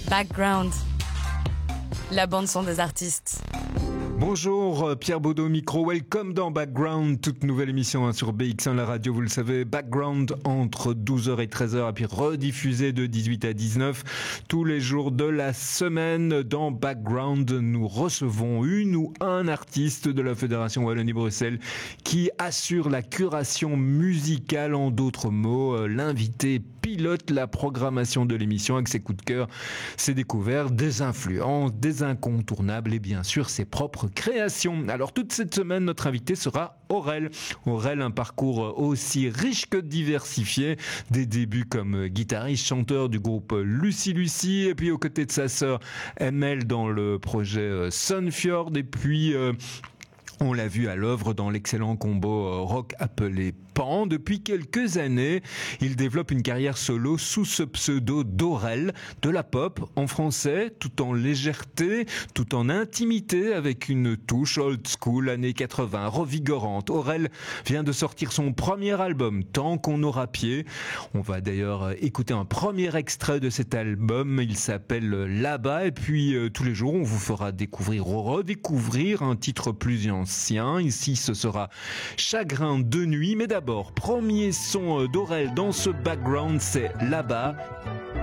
Background, la bande-son des artistes. Bonjour, Pierre Baudot au micro, welcome dans Background, toute nouvelle émission sur BX1 la radio, vous le savez, Background entre 12h et 13h et puis rediffusé de 18 à 19 tous les jours de la semaine. Dans Background, nous recevons une ou un artiste de la Fédération Wallonie-Bruxelles qui assure la curation musicale, en d'autres mots, l'invité pilote la programmation de l'émission avec ses coups de cœur, ses découvertes, des influences, des incontournables et bien sûr ses propres créations. Alors toute cette semaine, notre invité sera Aurel. Aurel, un parcours aussi riche que diversifié, des débuts comme guitariste, chanteur du groupe Lucie Lucie, et puis aux côtés de sa sœur ML dans le projet Sunfjord, et puis on l'a vu à l'œuvre dans l'excellent combo rock appelé Pan. Depuis quelques années, il développe une carrière solo sous ce pseudo d'Aurel, de la pop en français, tout en légèreté, tout en intimité, avec une touche old school, années 80, revigorante. Aurel vient de sortir son premier album, Tant qu'on aura pied. On va d'ailleurs écouter un premier extrait de cet album, il s'appelle Là-bas, et puis tous les jours, on vous fera découvrir ou redécouvrir un titre plus ancien. Ici, ce sera Chagrin de nuit, mais d'abord, premier son d'Aurel dans ce Background, c'est Là-bas.